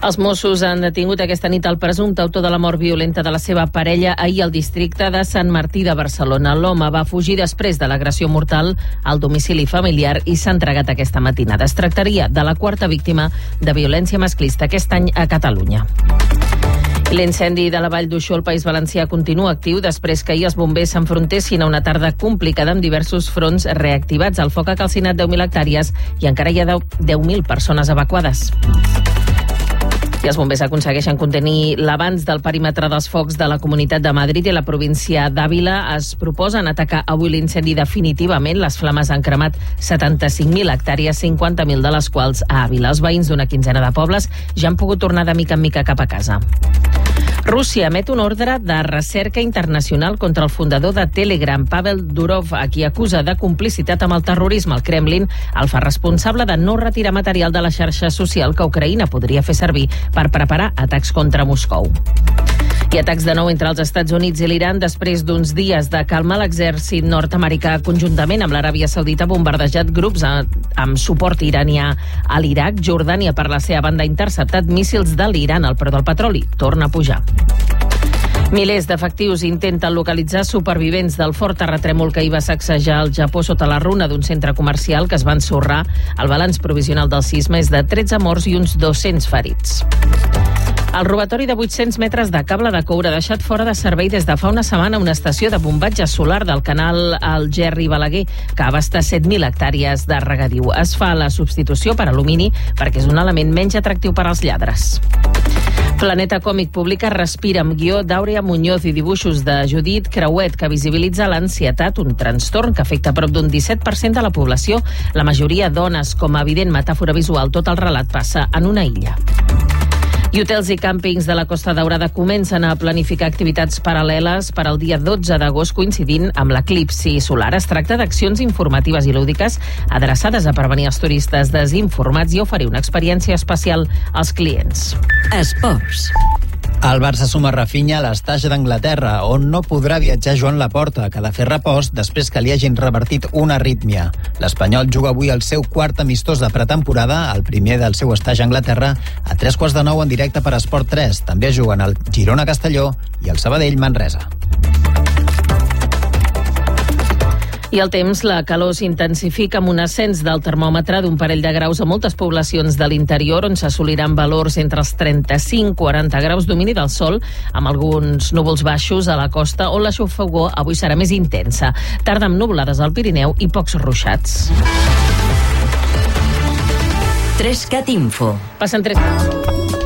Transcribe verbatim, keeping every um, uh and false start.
Els Mossos han detingut aquesta nit el presumpte autor de la mort violenta de la seva parella ahir al districte de Sant Martí de Barcelona. L'home va fugir després de l'agressió mortal al domicili familiar i s'ha entregat aquesta matinada. Es tractaria de la quarta víctima de violència masclista aquest any a Catalunya. L'incendi de la Vall d'Uixó al País Valencià continua actiu després que ahir els bombers s'enfrontessin a una tarda complicada amb diversos fronts reactivats. El foc ha calcinat deu mil hectàrees i encara hi ha deu mil persones evacuades. I els bombers aconsegueixen contenir l'avanç del perímetre dels focs de la Comunitat de Madrid i la província d'Àvila. Es proposen atacar avui l'incendi definitivament. Les flames han cremat setanta-cinc mil hectàrees, cinquanta mil de les quals a Àvila. Els veïns d'una quinzena de pobles ja han pogut tornar de mica en mica cap a casa. Rússia emet un ordre de recerca internacional contra el fundador de Telegram, Pavel Durov, a qui acusa de complicitat amb el terrorisme. El Kremlin el fa responsable de no retirar material de la xarxa social que Ucraïna podria fer servir per preparar atacs contra Moscou. I atacs de nou entre els Estats Units i l'Iran després d'uns dies de calma. L'exèrcit nord-americà, conjuntament amb l'Aràbia Saudita, ha bombardejat grups amb suport iranià a l'Iraq. Jordània, per la seva banda, ha interceptat míssils de l'Iran. El preu del petroli torna a pujar. Milers d'efectius intenten localitzar supervivents del fort terratrèmol que hi va sacsejar el Japó sota la runa d'un centre comercial que es va ensorrar. El balanç provisional del sisme és de tretze morts i uns dos-cents ferits. El robatori de vuit-cents metres de cable de coure ha deixat fora de servei des de fa una setmana una estació de bombatge solar del canal Algerri Balaguer, que abasta set mil hectàrees de regadiu. Es fa la substitució per alumini perquè és un element menys atractiu per als lladres. Planeta Còmic publica Respira, amb guió d'Àurea Muñoz i dibuixos de Judit Creuet, que visibilitza l'ansietat, un trastorn que afecta prop d'un disset per cent de la població, la majoria dones. Com a evident metàfora visual, tot el relat passa en una illa. I hotels i càmpings de la Costa Daurada comencen a planificar activitats paral·leles per al dia dotze d'agost, coincidint amb l'eclipsi solar. Es tracta d'accions informatives i lúdiques adreçades a prevenir els turistes desinformats i oferir una experiència especial als clients. Esports. El Barça suma Rafinha a l'estatge d'Anglaterra, on no podrà viatjar Joan Laporta, que ha de fer repòs després que li hagin revertit una arrítmia. L'Espanyol juga avui el seu quart amistós de pretemporada, el primer del seu estatge a Anglaterra, a tres quarts de nou en directe per Esport tres. També juguen el Girona-Castelló i el Sabadell-Manresa. I el temps, la calor s'intensifica amb un ascens del termòmetre d'un parell de graus a moltes poblacions de l'interior, on s'assoliran valors entre els trenta-cinc i quaranta graus, domini del sol, amb alguns núvols baixos a la costa, on la xafogor avui serà més intensa. Tarda amb nuvolades al Pirineu i pocs ruixats. tres cat Info. Passen tres...